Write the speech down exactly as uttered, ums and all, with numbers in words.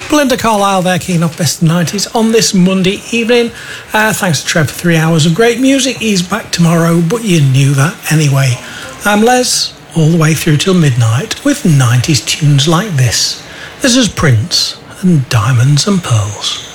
Belinda Carlisle there, kicking off Best of the nineties on this Monday evening. Uh, thanks to Trev for three hours of great music. He's back tomorrow, but you knew that anyway. I'm Les, all the way through till midnight with nineties tunes like this. This is Prince and Diamonds and Pearls.